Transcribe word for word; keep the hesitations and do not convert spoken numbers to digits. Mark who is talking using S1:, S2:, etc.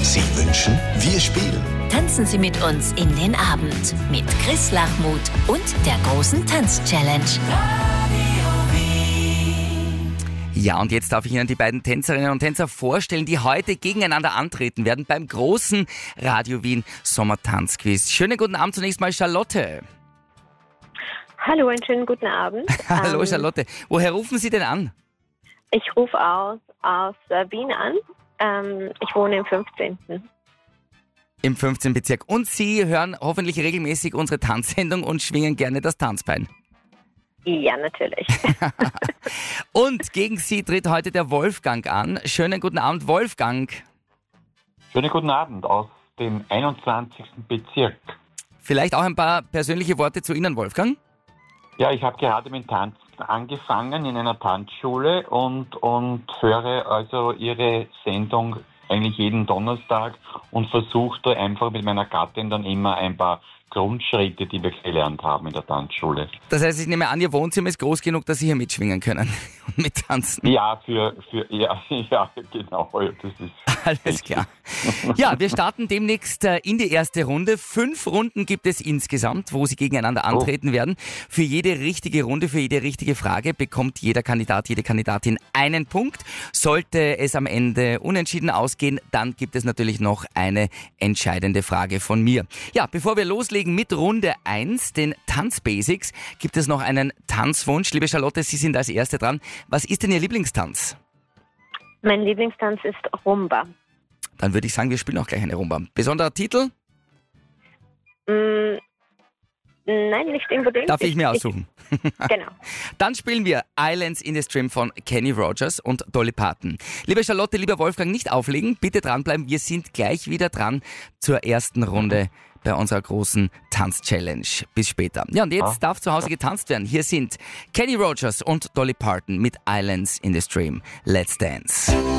S1: Sie wünschen, wir spielen.
S2: Tanzen Sie mit uns in den Abend mit Chris Lachmuth und der großen Tanz-Challenge.
S3: Ja, und jetzt darf ich Ihnen die beiden Tänzerinnen und Tänzer vorstellen, die heute gegeneinander antreten werden beim großen Radio Wien Sommertanzquiz. Schönen guten Abend zunächst mal, Charlotte.
S4: Hallo, einen schönen guten Abend.
S3: Hallo,
S4: Ähm,
S3: Charlotte. Woher rufen Sie denn an?
S4: Ich rufe aus, aus äh, Wien an. Ähm, ich wohne im fünfzehnten
S3: Im fünfzehnten Bezirk. Und Sie hören hoffentlich regelmäßig unsere Tanzsendung und schwingen gerne das Tanzbein.
S4: Ja, natürlich.
S3: Und gegen Sie tritt heute der Wolfgang an. Schönen guten Abend, Wolfgang.
S5: Schönen guten Abend aus dem einundzwanzigsten Bezirk.
S3: Vielleicht auch ein paar persönliche Worte zu Ihnen, Wolfgang?
S5: Ja, ich habe gerade mit Tanzen angefangen in einer Tanzschule und, und höre also Ihre Sendung eigentlich jeden Donnerstag und versuche da einfach mit meiner Gattin dann immer ein paar Grundschritte, die wir gelernt haben in der Tanzschule.
S3: Das heißt, ich nehme an, Ihr Wohnzimmer ist groß genug, dass Sie hier mitschwingen können und mittanzen.
S5: Ja, für, für ja, ja, genau, das ist
S3: alles klar. Ja, wir starten demnächst in die erste Runde. Fünf Runden gibt es insgesamt, wo Sie gegeneinander antreten oh. werden. Für jede richtige Runde, für jede richtige Frage bekommt jeder Kandidat, jede Kandidatin einen Punkt. Sollte es am Ende unentschieden ausgehen, dann gibt es natürlich noch eine entscheidende Frage von mir. Ja, bevor wir loslegen mit Runde eins, den Tanzbasics, gibt es noch einen Tanzwunsch. Liebe Charlotte, Sie sind als Erste dran. Was ist denn Ihr Lieblingstanz?
S4: Mein Lieblingstanz ist Rumba.
S3: Dann würde ich sagen, wir spielen auch gleich eine Rumba. Besonderer Titel?
S4: Mm, nein, nicht unbedingt.
S3: Darf ich mir aussuchen?
S4: Ich, genau.
S3: Dann spielen wir Islands in the Stream von Kenny Rogers und Dolly Parton. Liebe Charlotte, lieber Wolfgang, nicht auflegen, bitte dranbleiben. Wir sind gleich wieder dran zur ersten Runde bei unserer großen Tanz-Challenge. Bis später. Ja, und jetzt ah. darf zu Hause getanzt werden. Hier sind Kenny Rogers und Dolly Parton mit Islands in the Stream. Let's dance.